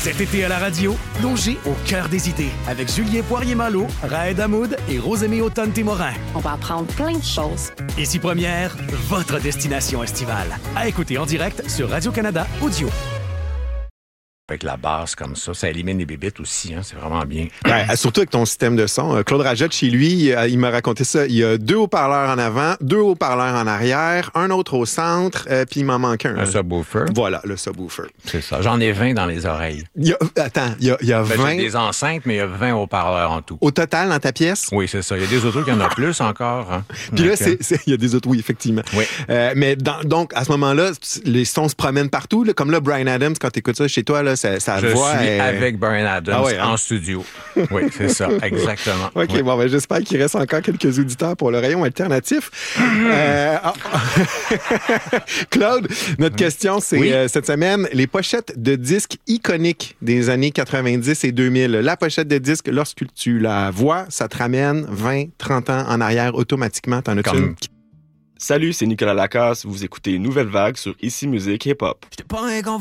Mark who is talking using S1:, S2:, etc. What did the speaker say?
S1: Cet été à la radio, plongez au cœur des idées avec Julien Poirier-Malo, Raed Hamoud et Rosémie Automne-Témorin.
S2: On va apprendre plein de choses.
S1: Ici Première, votre destination estivale. À écouter en direct sur Radio-Canada Audio.
S3: Avec la basse comme ça élimine les bébites aussi, hein, c'est vraiment bien.
S4: Ouais, surtout avec ton système de son. Claude Rajette, chez lui, il m'a raconté ça. Il y a 2 haut-parleurs en avant, 2 haut-parleurs en arrière, un autre au centre, puis il m'en manque un.
S3: Un subwoofer.
S4: Voilà, le subwoofer.
S3: C'est ça. J'en ai 20 dans les oreilles.
S4: Il y a 20...
S3: J'ai des enceintes, mais il y a 20 haut-parleurs en tout.
S4: Au total, dans ta pièce?
S3: Oui, c'est ça. Il y a des autos qui en ont plus encore. Hein.
S4: Puis là, il y a des autos, oui, effectivement.
S3: Oui.
S4: Mais donc, à ce moment-là, les sons se promènent partout. Là, comme là, Bryan Adams, quand tu écoutes ça chez toi, là, ça voix...
S3: Je suis avec Bryan Adams en studio. Oui, c'est ça, exactement.
S4: OK,
S3: oui.
S4: Bon, j'espère qu'il reste encore quelques auditeurs pour le rayon alternatif. Claude, notre question, c'est cette semaine, les pochettes de disques iconiques des années 90 et 2000. La pochette de disque, lorsque tu la vois, ça te ramène 20, 30 ans en arrière automatiquement. T'en as-tu une?
S5: Salut, c'est Nicolas Lacasse. Vous écoutez Nouvelle Vague sur Ici Musique Hip Hop.